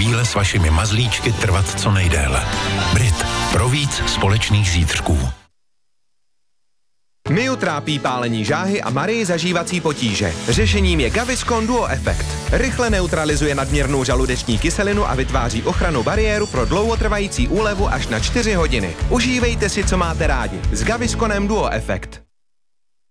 chvíle s vašimi mazlíčky trvat co nejdéle. Brit. Pro víc společných zítřků. Miu trápí pálení žáhy a Marii zažívací potíže. Řešením je Gaviscon Duo Effect. Rychle neutralizuje nadměrnou žaludeční kyselinu a vytváří ochrannou bariéru pro dlouhotrvající úlevu až na 4 hodiny. Užívejte si, co máte rádi. S Gavisconem Duo Effect.